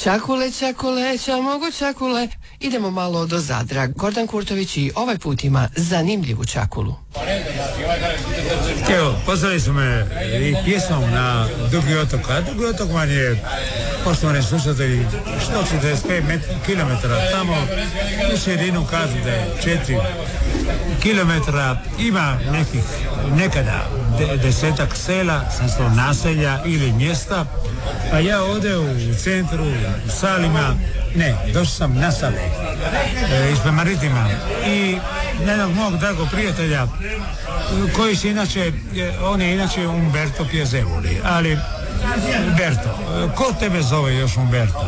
Čakule, čakule, ča mogu čakule. Idemo malo do Zadra. Gordan Kurtović i ovaj put ima zanimljivu čakulu. Evo, pozvali su me i pjesmom na Dugi otok, a Dugi otok vam je, poštovani slušatelji, 145 km tamo, u širinu kažu da je 4 km, ima nekada 10-ak sela, 700 naselja ili mjesta, a ja ovdje u centru, u Salima, došao sam na Sale, ispred Maritima, i jednog mog dragog prijatelja, koji se inače, on je inače Umberto Piezevoli, ali Umberto, ko tebe zove još Umberto?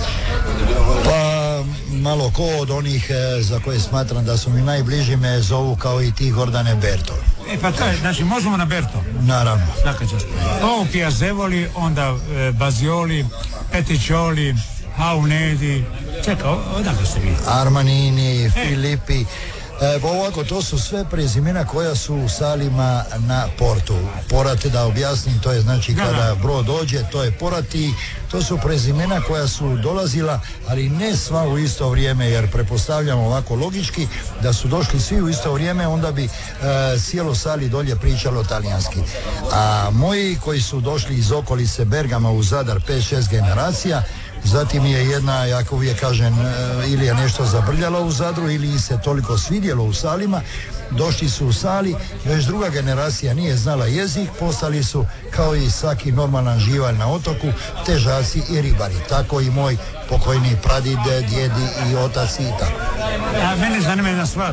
Pa malo ko od onih za koje smatram da su mi najbliži me zovu kao i ti, Gordane, Berto. Pa to je, znači možemo na Berto? Naravno. Ovo Piezevoli, onda Bazioli, Peticcioli, Haunedi, čekaj, odakle ste vi? Armanini, Filippi. Ovako, to su sve prezimena koja su u Salima na portu. Porate, da objasnim, to je znači kada brod dođe, to je porati. To su prezimena koja su dolazila, ali ne sva u isto vrijeme, jer prepostavljamo ovako logički da su došli svi u isto vrijeme, onda bi cijelo Sali dolje pričalo talijanski. A moji koji su došli iz okolice Bergama u Zadar, 5-6 generacija, zatim je jedna, jako uvijek kažem, ili je nešto zabrljalo u Zadru ili se toliko svidjelo u Salima, došli su u Sali, već druga generacija nije znala jezik, postali su kao i svaki normalan živalj na otoku, težaci i ribari. Tako i moj pokojni pradide, djedi i otac i tako. Mene zanima jedna stvar.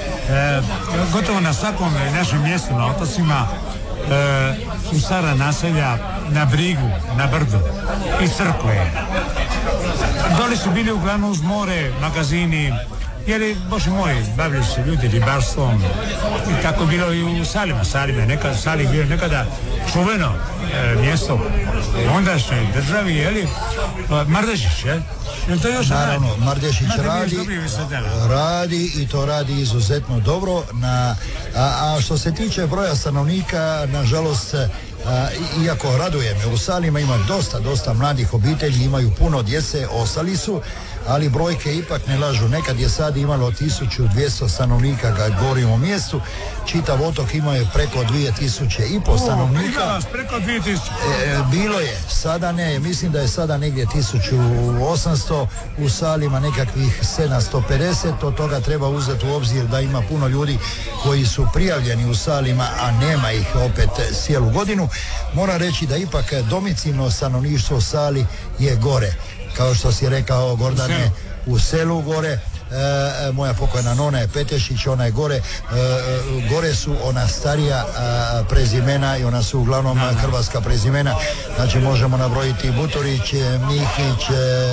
Gotovo na svakom našem mjestu na otocima su stara naselja na brigu, na brdu i crkve. Doli su bili uglavnom uz more, magazini, jer, bože moj, bavili se ljudi ribarstvom i tako bilo i u Salima. Sali bio nekada čuveno mjesto ondašnjoj državi, jeli, Mardešić, jel? To još naravno, radi? Mardešić radi i to radi izuzetno dobro. A što se tiče broja stanovnika, nažalost, iako raduje me, u Salima ima dosta mladih obitelji, imaju puno djece, ostali su, ali brojke ipak ne lažu. Nekad je sad imalo 1200 stanovnika, kad govorimo o mjestu, čitav otok imao je preko 2500 stanovnika. Preko 2000. Bilo je, sada ne, mislim da je sada negdje 1800, u Salima nekakvih 750, od toga treba uzeti u obzir da ima puno ljudi koji su prijavljeni u Salima, a nema ih opet cijelu godinu. Moram reći da ipak domicilno stanovništvo Sali je gore. Kao što si rekao, Gordane, u selu gore. Moja pokojna nona je Petešić, ona je gore. Gore su ona starija prezimena i ona su uglavnom hrvatska prezimena. Znači možemo nabrojiti Buturić, Mihić,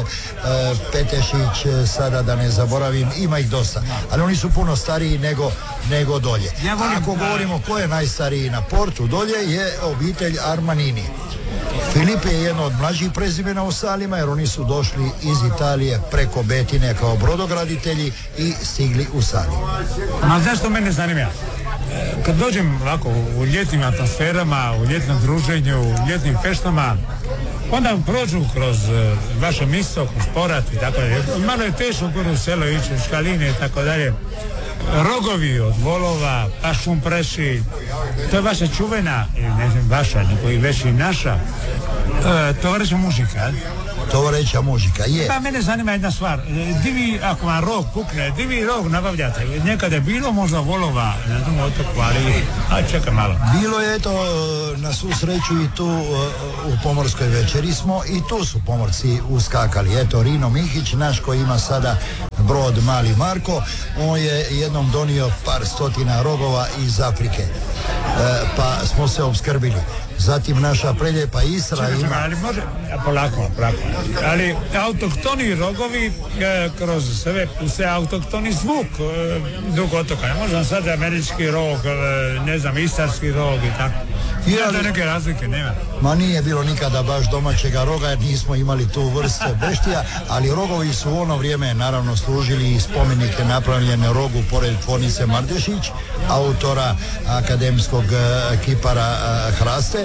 Petešić, sada da ne zaboravim, ima ih dosta. Ali oni su puno stariji nego dolje. Ako govorimo ko je najstariji na portu, dolje je obitelj Armanini. Filipe je jedno od mlađih prezimena u Salima, jer oni su došli iz Italije preko Betine kao brodograditelji i stigli u Sali. Ma zašto mene zanima? Kad dođem ovako u ljetnim atmosferama, u ljetnom druženju, u ljetnim feštama, onda prođu kroz vaše mjesto, kroz Porat i tako dalje. Malo je teško gore u selo ići, Škaline i tako dalje. Rogovi od volova, pašumpreši, to je vaša čuvena, ne znam vaša, nego i već i naša, tovareća mužika. Tovareća mužika, je. Pa mene zanima jedna stvar, di vi, ako vam rog pukne, di vi rog nabavljate? Nekada je bilo možda volova na tom otoku, ali čekaj malo. Bilo je, eto, na svu sreću i tu u pomorskoj večeri smo i tu su pomorci uskakali. Eto, Rino Mihić, naš koji ima sada brod Mali Marko, on je jednom donio par stotina rogova iz Afrike, pa smo se opskrbili. Zatim naša preljepa Isra ima... Ali može, polako, ali autoktoni rogovi kroz sve autoktoni zvuk Dug otoka. Ne možda sad američki rog, ne znam, istarski rog i tako. Ima neke razlike, nema. Ma nije bilo nikada baš domaćega roga, jer nismo imali tu vrstu beštija, ali rogovi su u ono vrijeme naravno služili i spomenike napravljene rogu pored tvornice Mardešić, autora akademskog kipara Hraste,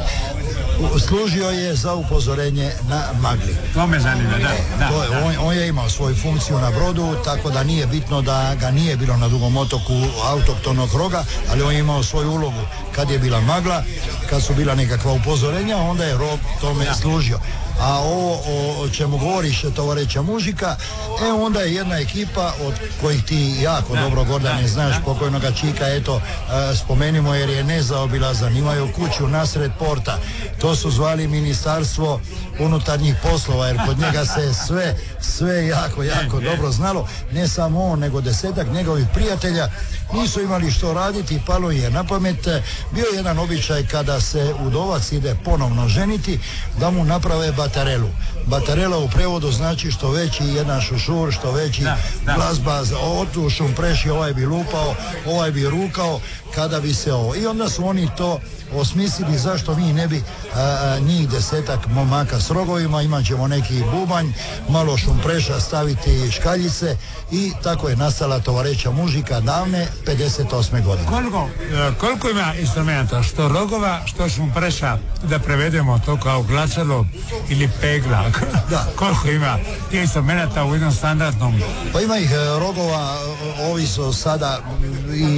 služio je za upozorenje na magli. To me zanima, da. On je imao svoju funkciju na brodu, tako da nije bitno da ga nije bilo na Dugom otoku autoktonog roga, ali on je imao svoju ulogu. Kad je bila magla, kad su bila nekakva upozorenja, onda je rog tome služio. A ovo o čemu govoriš, tovareća Mužika, onda je jedna ekipa od kojih ti jako dobro, Gordane, znaš, pokojnoga Čika, spomenimo jer je nezaobilazan, imaju kuću nasred porta. To su zvali Ministarstvo unutarnjih poslova, jer kod njega se sve jako dobro znalo. Ne samo on, nego 10-ak njegovih prijatelja nisu imali što raditi, palo je na pamet. Bio je jedan običaj kada se udovac ide ponovno ženiti, da mu naprave batarelu. Batarela u prevodu znači što veći jedan šušur, što veći glazba, otu šumpreši, ovaj bi lupao, ovaj bi rukao, kada bi se ovo. I onda su oni to osmislili zašto mi ne bi njih 10-ak momaka s rogovima, imat ćemo neki bubanj, malo šumpreša, staviti škaljice i tako je nastala tovareća Mužika davne 58. godine. Koliko ima instrumenta, što rogova, što šumpreša, da prevedemo to kao glačalo ili pegla? Da. Koliko ima tih instrumenta u jednom standardnom? Pa ima ih rogova, ovi su sada i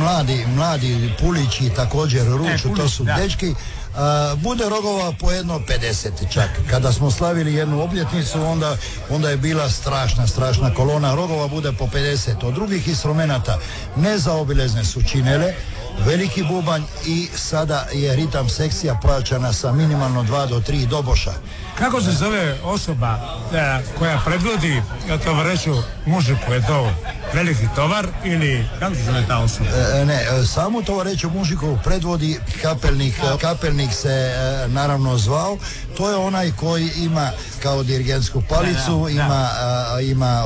mladi pulići također ruču, to su dečki. Bude rogova po jedno 50 čak. Kada smo slavili jednu obljetnicu, onda je bila strašna kolona rogova, bude po 50. Od drugih instrumenata nezaobilezne su činele, veliki bubanj i sada je ritam sekcija pojačana sa minimalno 2 do 3 doboša. Kako se zove osoba koja predvodi tovareću Mužiku? Je to veliki tovar ili kako se zove ta osoba? Samu tovareću Mužiku predvodi kapelnik se naravno zvao. To je onaj koji ima kao dirigentsku palicu, ima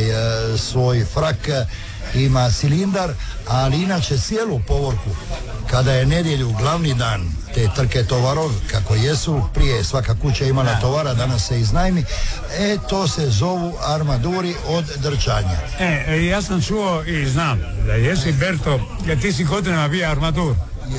svoj frak, ima cilindar, ali inače cijelu povorku, kada je nedjelju glavni dan te trke tovarov, kako jesu, prije svaka kuća imala tovara, danas se iznajmi, to se zovu armaduri od drčanja. Ja sam čuo i znam da jesi, Berto, jer ti si godinama bio armadur.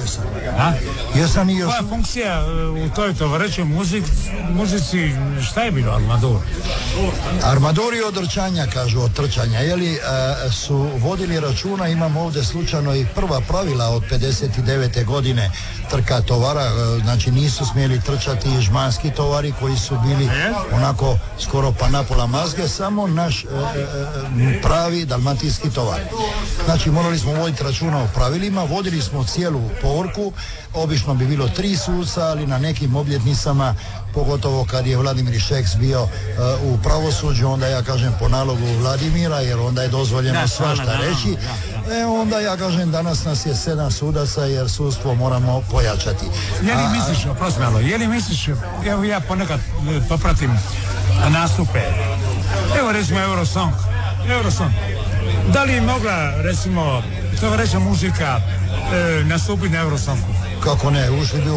Jesam i još. Koja funkcija u toj tovarećoj muzici, šta je bilo armadur? Armaduri od drčanja, kažu, od trčanja, su vodili računa, imamo ovdje slučajno i prva pravila od 59. godine trka tovara, znači nisu smjeli trčati žmanski tovari koji su bili onako skoro pa napola mazge, samo naš pravi dalmatinski tovar. Znači morali smo voditi računa o pravilima, vodili smo cijelu povorku, obično bi bilo 3 suca, ali na nekim obljetnicama, pogotovo kad je Vladimir Šeks bio u pravosuđu, onda ja kažem po nalogu Vladimira, jer onda je dozvoljeno svašta reći. Onda ja kažem danas nas je 7 sudaca jer sudstvo moramo pojačati. Je li misliš, evo ja ponekad popratim nastupe, evo recimo Eurosong, da li je mogla recimo tovareća Mužika nastupiti na Eurosongu? Kako ne, ušli bi u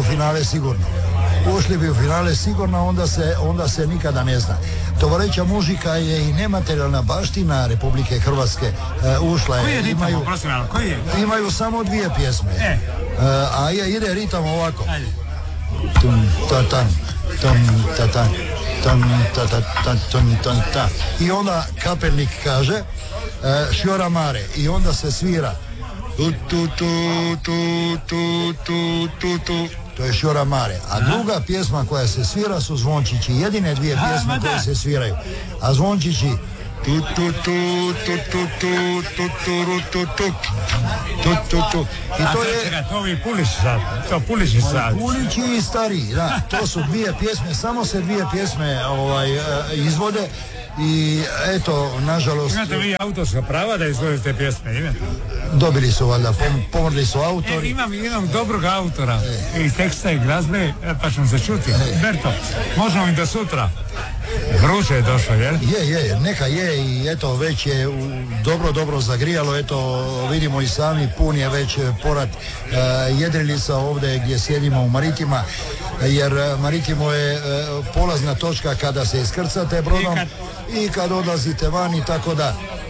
finale sigurno, onda se nikada ne zna. Tovareća Mužika je i nematerijalna baština Republike Hrvatske, ušla je. Koji je ritam, imaju samo 2 pjesme. A ide ritam ovako. Tum tatan, tum tatan, tum tatan, tum tatan. I onda kapelnik kaže Šjora Mare i onda se svira tu tu tu tu tu tu tu tu. To je Šjora Mare. A druga pjesma koja se svira su zvončići. Jedine 2 pjesme koje se sviraju. A zvončići tu tu tu tu tu tu tu tu tu tu tu tu. I to je to Pulići sad. Pulići i stariji, da. To su 2 pjesme, samo se 2 pjesme izvode. I eto, nažalost... Imate vi autorska prava da izvodite pjesme, imate? Dobili su valjda, pomrli su autori. Imam dobrog autora i teksta i glazbe, pa ćemo se čuti. Berto, možemo i do sutra. Vruće je došlo, jel? Je, neka je i eto, već je dobro zagrijalo, eto, vidimo i sami, pun je već porat jedrilica ovdje gdje sjedimo u Maritima, jer Maritimo je polazna točka kada se iskrcate brodom i kad odlazite van i tako da.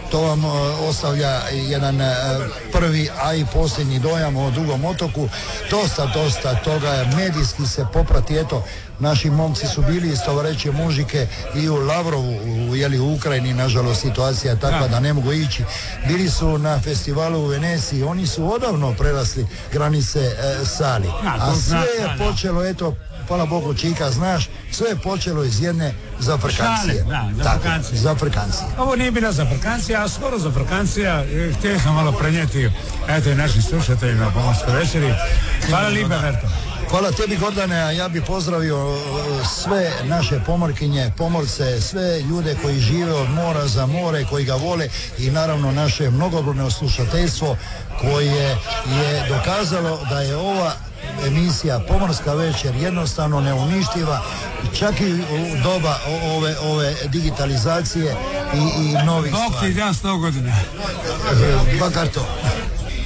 to vam ostavlja jedan prvi, a i posljednji dojam o Dugom otoku. Dosta toga, medijski se poprati, eto, naši momci su bili istovareće mužike i u Lavrovu, u Ukrajini, nažalost situacija je takva da ne mogu ići. Bili su na festivalu u Veneciji, oni su odavno prerasli granice Sali. A sve je počelo, eto, hvala Bogu, Čika, znaš, sve je počelo iz jedne zafrkancije. Zafrkancije. Ovo nije bila zafrkancija, a skoro zafrkancija. Htio sam malo prenijeti, eto, i našim slušateljima Pomorskoj večeri. Hvala lijepa, Verto. Hvala tebi, Gordane, a ja bih pozdravio sve naše pomorkinje, pomorce, sve ljude koji žive od mora za more, koji ga vole i naravno naše mnogobrojno slušateljstvo koje je dokazalo da je ova emisija Pomorska večer jednostavno neuništiva, čak i u doba ove digitalizacije i novih stvari. Bog ti da 100 godina. Bakar to.